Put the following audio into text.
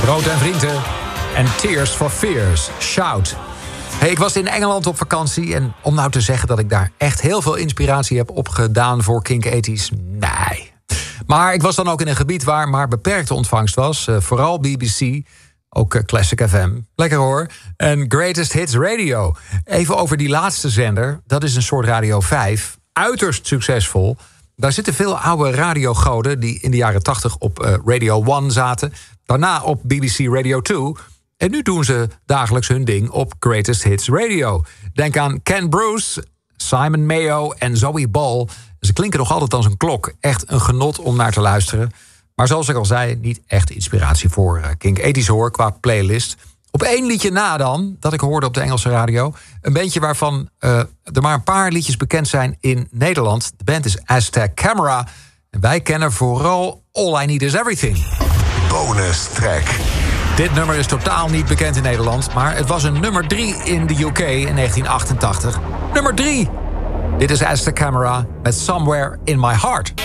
Brood en vrienden en Tears for Fears. Shout. Hey, ik was in Engeland op vakantie en om nou te zeggen dat ik daar echt heel veel inspiratie heb opgedaan voor Kink 80's, nee. Maar ik was dan ook in een gebied waar maar beperkte ontvangst was. Vooral BBC, ook Classic FM. Lekker hoor. En Greatest Hits Radio. Even over die laatste zender. Dat is een soort Radio 5. Uiterst succesvol. Daar zitten veel oude radiogoden die in de jaren 80 op Radio 1 zaten. Daarna op BBC Radio 2. En nu doen ze dagelijks hun ding op Greatest Hits Radio. Denk aan Ken Bruce, Simon Mayo en Zoe Ball. Ze klinken nog altijd als een klok. Echt een genot om naar te luisteren. Maar zoals ik al zei, niet echt inspiratie voor Kink 80's hoor qua playlist. Op één liedje na dan, dat ik hoorde op de Engelse radio. Een bandje waarvan er maar een paar liedjes bekend zijn in Nederland. De band is Aztec Camera. En wij kennen vooral All I Need Is Everything. Bonus track. Dit nummer is totaal niet bekend in Nederland, maar het was een nummer 3 in de UK in 1988. Nummer 3. Dit is Aztec Camera met Somewhere in My Heart.